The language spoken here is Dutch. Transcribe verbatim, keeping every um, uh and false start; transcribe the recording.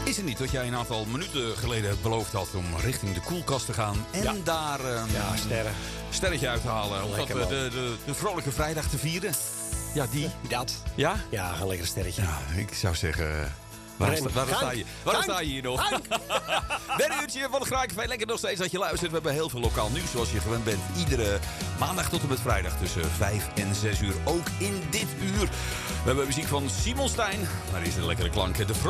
Is het niet dat jij een aantal minuten geleden beloofd had om richting de koelkast te gaan en Ja. daar een Ja, sterren. sterretje uit te halen om dat, Lekker, eh, man. de, de, de vrolijke vrijdag te vieren? Ja, die. Dat. Ja? Ja, een lekker sterretje. Ja, ik zou zeggen... Waar, Ren. sta, waar Frank. sta je? Waar Frank. sta je hier nog? Derde uurtje van het Graancafé. Lekker nog steeds dat je luistert. We hebben heel veel lokaal nieuws zoals je gewend bent. Iedere maandag tot en met vrijdag tussen vijf en zes uur. Ook in dit uur. We hebben muziek van Simon Stein. Maar is een lekkere klank. De